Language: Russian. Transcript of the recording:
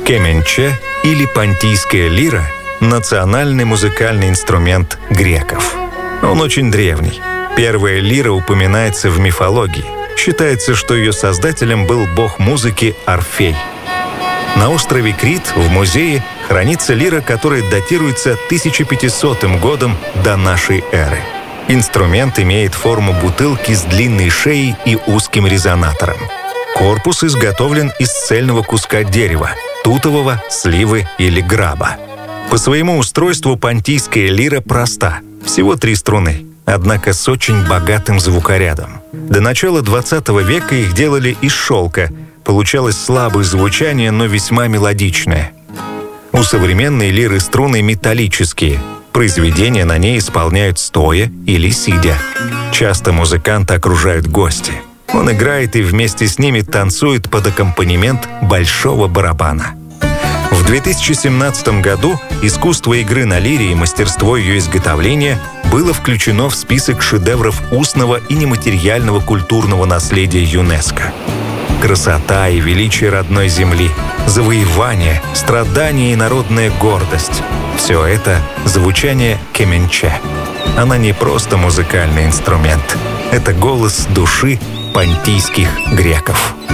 Кеменче или понтийская лира – национальный музыкальный инструмент греков. Он очень древний. Первая лира упоминается в мифологии. Считается, что ее создателем был бог музыки Орфей. На острове Крит в музее хранится лира, которая датируется 1500 годом до нашей эры. Инструмент имеет форму бутылки с длинной шеей и узким резонатором. Корпус изготовлен из цельного куска дерева – тутового, сливы или граба. По своему устройству понтийская лира проста – всего 3 струны, однако с очень богатым звукорядом. До начала 20 века их делали из шелка. Получалось слабое звучание, но весьма мелодичное. У современной лиры струны металлические. Произведения на ней исполняют стоя или сидя. Часто музыканта окружают гости. Он играет и вместе с ними танцует под аккомпанемент большого барабана. В 2017 году искусство игры на лире и мастерство ее изготовления было включено в список шедевров устного и нематериального культурного наследия ЮНЕСКО. Красота и величие родной земли, завоевание, страдания и народная гордость – все это звучание кеменче. Она не просто музыкальный инструмент. Это голос души понтийских греков.